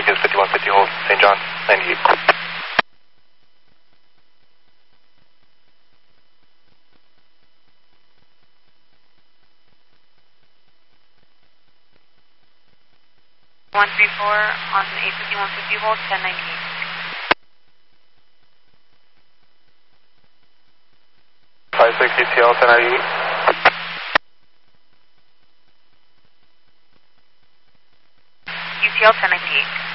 traffic is 5150 hold, St. John, 98. One 34 on 85150 hold, 1098. ETL 1098. UTL 1098.